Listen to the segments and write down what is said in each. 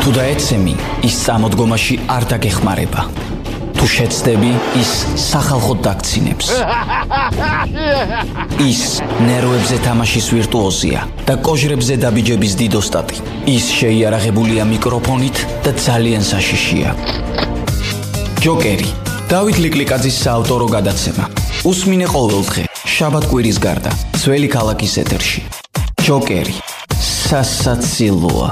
თუ დაეცემი, ის წამოდგომაში არ დაგეხმარება. თუ შეცდები, ის სახალხოდ დაგცინებს. ის ნერვებზე თამაშის ვირტუოზია და კოჟრებზე დაბიჯების დიდოსტატი. ის შეიარაღებულია მიკროფონით და ძალიან საშიშია. ჯოკერი, დავით ლიკლიკაძის საავტორო გადაცემა. უსმინე ყოველდღე, შაბათ-კვირის გარდა, ძველი ქალაქის ეთერში. ჯოკერი, სასაცილოა.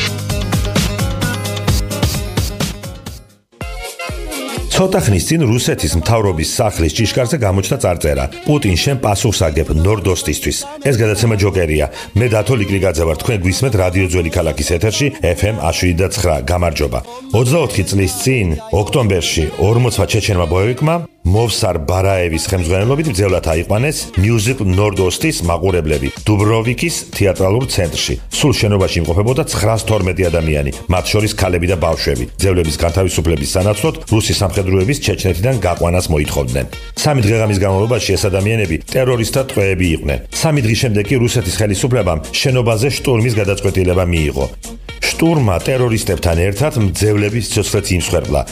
ცოტა ხნის წინ რუსეთის მთავრობის სახლის ჭიშკარზე გამოჩნდა წარწერა პუტინ შენ პასუხს აგებ ნორდ-ოსტისთვის. ეს გადაცემა ჯოკერია. მე დათო ლიკლიკაძე ვარ, თქვენ გვისმენთ რადიო ძველი ქალაქის ეთერში FM 107.9. გამარჯობა. 24 წლის წინ ოქტომბერში 40 ჩეჩენმა ბოევიკმა მოვსარ ბარაევის ხელმძღვანელობით ბრძოლად აიყვანეს მიუზიკლ ნორდ-ოსტის მაყურებლები დუბროვიკის თეატრალურ ცენტრში. სულ შენობაში იმყოფებოდა 912 ადამიანი, მათ შორის ქალები და ბავშვები. ძევლების განთავისუფლების სანაცვლოდ რუსი სამხედროების ჩეჩნეთიდან გაყვანას მოითხოვდნენ. 3 დღეღამის განმავლობაში ეს ადამიანები ტერორისტთა ტყვეები იყვნენ. 3 დღის შემდეგ კი რუსეთის ხელისუფლებამ შენობაზე შტურმის გადაწყვეტილება მიიღო. შტურმა ტერორისტებთან ერთად მძევლების სიცოცხლეც იმსხვერპლა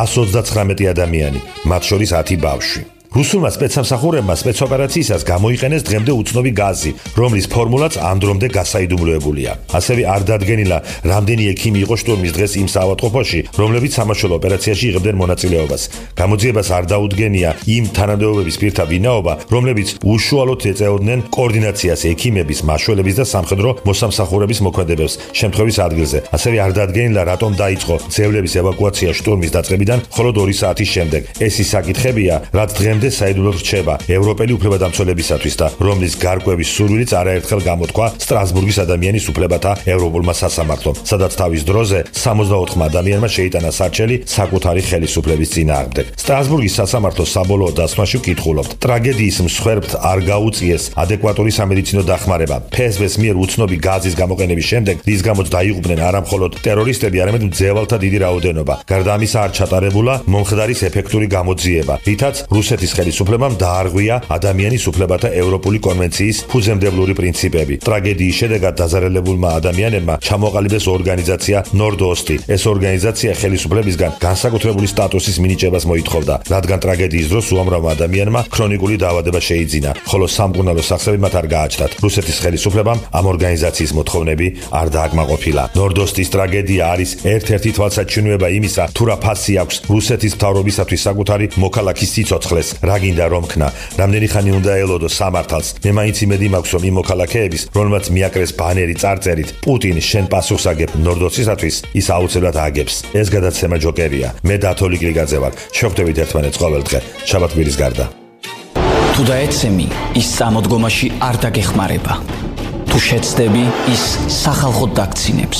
129 ადამიანი, მათ შორის 10 ბავშვი. რუსულმა სპეცსამსახურებმა სპეცოპერაციისას გამოიყენეს დღემდე უცნობი გაზი, რომლის ფორმულაც ამ დრომდე გასაიდუმლოებულია. ასევე არ დადგენილა, რამდენი ექიმი იყო შტურმის დღეს იმ საავადმყოფოში, რომლებიც სამაშველო ოპერაციაში იღებდნენ მონაწილეობას. გამოძიებას არ დაუდგენია იმ თანამდებობების პირთა ვინაობა, რომლებიც უშუალოდ ეწეოდნენ კოორდინაციას ექიმების, მაშველების და სამხედრო მოსამსახურების მოქმედებებს შემთხვევის ადგილზე. ასევე არ დადგენილა, რატომ დაიწყო ძევლების ევაკუაცია შტურმის დაწყებიდან მხოლოდ 2 საათის შემდეგ. ეს ის საკითხებია, რაც დღემდე საიდუმლოდ რჩება ევროპელი უფლებადამცველებისათვის და რომლის გარკვევის სურვილიც არაერთხელ გამოთქვა სტრასბურგის ადამიანის უფლებათა ევროპულმა სასამართლომ, სადაც თავის დროზე 64 ადამიანმა შეიტანა სარჩელი საკუთარი ხელისუფლების წინააღმდეგ. სტრასბურგის სასამართლოს საბოლოო დასვენაში ვკითხულობთ, ტრაგედიის მსხვერპლთ არ გაუწიეს ადეკვატური სამედიცინო დახმარება. ფსბ-ს მიერ უცნობი გაზის გამოყენების შემდეგ, რის გამოც დაიღუპნენ არა მხოლოდ ტერორისტები, არამედ მძევალთა დიდი რაოდენობა. გარდა ამისა არ ჩატარებულა მომხდარის ეფექტური გამოძიება, რითაც რუსეთის ხელისუფლებამ დაარღვია ადამიანის უფლებათა ევროპული კონვენციის ფუძემდებლური პრინციპები. ტრაგედიის შედეგად დაზარალებულმა ადამიანებმა ჩამოყალიბეს ორგანიზაცია ნორდ-ოსტი. ეს ორგანიზაცია ხელისუფლებისგან განსაკუთრებული სტატუსის მინიჭებას მოითხოვდა, რადგან ტრაგედიის დროს უამრავმა ადამიანმა ქრონიკული დაავადება შეიძინა, ხოლო სამკურნალო სახსრები მათ არ გააჩნდათ. რუსეთის ხელისუფლებამ ამ ორგანიზაციის მოთხოვნები არ დააკმაყოფილა. ნორდ-ოსტის ტრაგედია არის ერთ-ერთი თვალსაჩინოება იმისა, თუ რა ფასი აქვს რუსეთის მთავრობისათვის საკუთარი მოქალაქის სიცოცხლეს. რა გინდა რომ ქნა, რამდენი ხანი უნდა ელოდო სამართალს. მე მაინც იმედი მაქვს, რომ იმ მოქალაქეების, რომელმაც მიაკრეს ბანერი წარწერით პუტინ შენ პასუხს აგებ ნორდ-ოსტისთვის, ის აუცილებლად აგებს. ეს გადაცემა ჯოკერია. მე დათო ლიკლიკაძე ვარ. შევხვდებით ერთმანეთს ყოველდღე, შაბათ-კვირის გარდა. თუ დაეცემი, ის წამოდგომაში არ დაგეხმარება. თუ შეცდები, ის სახალხოდ დაგცინებს.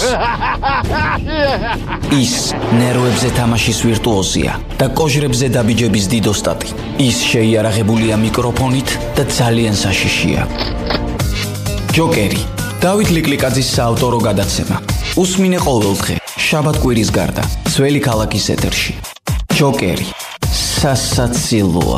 ის ნერვებზე თამაშის ვირტუოზია და კოჟრებზე დაბიჯების დიდოსტატი. ის შეიარაღებულია მიკროფონით და ძალიან საშიშია. ჯოკერი, დავით ლიკლიკაძის საავტორო გადაცემა. უსმინე ყოველდღე, შაბათ-კვირის გარდა, ძველი ქალაქის ეთერში. ჯოკერი, სასაცილოა.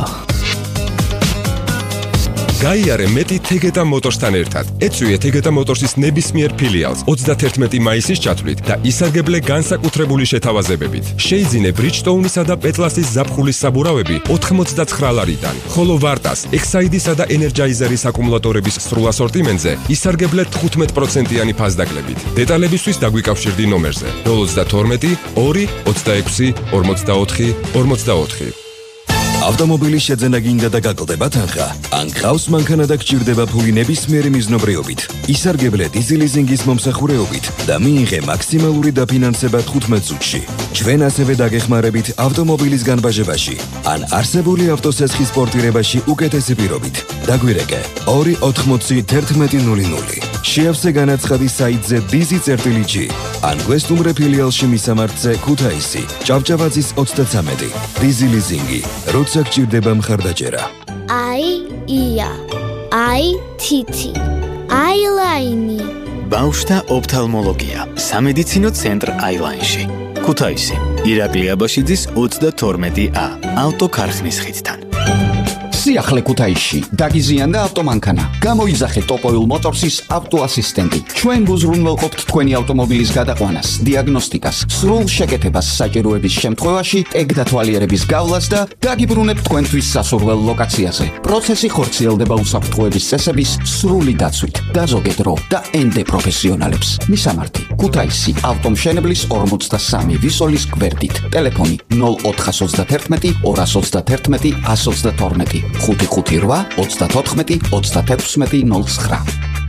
გაიარე მეტი თეგეტა მოტორსთან ერთად. ეწვიეთ თეგეტა მოტორსის ნებისმიერ ფილიალს 31 მაისის ჩათვლით და ისარგებლე განსაკუთრებული შეთავაზებებით. შეიძინე ბრიჯტოუნისა და პეტლასის ზაფხულის საბურავები 89 ლარიდან, ხოლო ვარტას, ექსაიდისა და ენერჯაიზერის აკუმულატორების სრულ ასორტიმენტზე ისარგებლე 15%-იანი ფასდაკლებით. დეტალებისთვის დაგვიკავშირდი ნომერზე 032 2 26 44 44. ავტომობილის შეძენა გინდა და გაკლდება თანხა? ან გყავს მანქანა და გჭირდება ფული ნებისმიერი მიზნობრიობით? ისარგებლე დიზელიზინგის მომსახურეობით და მიიღე მაქსიმალური დაფინანსება 15 წუთში. ჩვენ ასევე დაგეხმარებით ავტომობილის განბაჟებაში ან არსებული ავტოსესხის პორტირებაში უკეთესი პირობით. დაგვირეკე 2801100. შეავსე განაცხადი საიტზე dizi.g ან გვესტუმრე ფილიალში მისამართზე ქუთაისი, ჭავჭავაძის 33. დიზელიზინგი. როცა გჭირდება მხარდაჭერა. ია, თითი, აილაინი. ბავშვთა ოფთალმოლოგია. სამედიცინო ცენტრ აილაინში. ქუთაისი, ირაკლი აბაშიძის 32A, ავტოქარხნის ხიდთან. სიახლე ქუთაისში დაგიზიანდა ავტომანქანა. გამოიძახე ტოპოილ მოტორსის ავტოასისტენტი. ჩვენ გუზრუნველყოფთ თქვენი ავტომობილის გადაყვანას, დიაგნოსტიკას, სრულ შეკეთებას საჭიროების შემთხვევაში, ტეგდათვალიერების გავლას და დაგიბრუნებთ თქვენთვის სასურველ ლოკაციაზე. პროცესი ხორციელდება უსაფრთხოების წესების სრული დაცვით, დაზოგეთ დრო და ენდე პროფესიონალებს. მისამართი: ქუთაისი, ავტომშენებლის 43 ვისოლის გვერდით. ტელეფონი 0431 231 122 558 34 36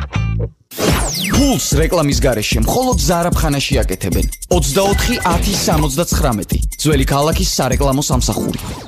ფულს რეკლამის გარეშე მხოლოდ ზარაფხანაში აკეთებენ. 24 10 79 ძველი ქალაქის სარეკლამო სამსახური.